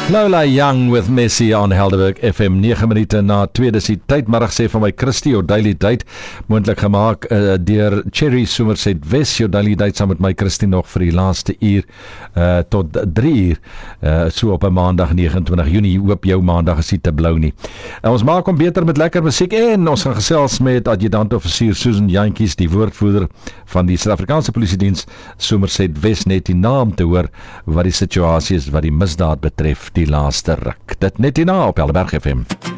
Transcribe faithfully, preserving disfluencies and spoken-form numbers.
Lola Young with Messi on Helderberg F M, nege minute na twee, dis die tydmiddag sê van my Christie, jou Daily Date, moontlik gemaak uh, deur Cherry Somerset West, jou Daily Date saam met my Christie nog vir die laaste uur, uh, tot drie uur, uh, so op 'n maandag nege en twintig Junie, hoop jou maandag is nie te blou nie. En ons maak hom beter met lekker musiek en ons gaan gesels met adjutant-offisier Susan Jantjies, die woordvoerder van die Suid-Afrikaanse Polisiediens Somerset West, net die naam te hoor wat die situasie is wat die misdaad betref die laaste ruk. Dit net hierna op Helderberg F M.